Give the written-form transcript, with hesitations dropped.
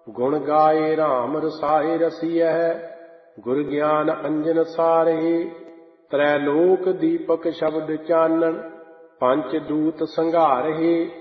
ਗੁਣ ਗਾਏ ਰਾਮ ਰਸਾਏ ਰਸੀਐ, ਗੁਰ ਗਿਆਨ ਅੰਜਨ ਸਾਰਹਿ। ਤ੍ਰੈ ਲੋਕ ਦੀਪਕ ਸ਼ਬਦ ਚਾਨਣ, ਪੰਚ ਦੂਤ ਸੰਘਾਰਹਿ।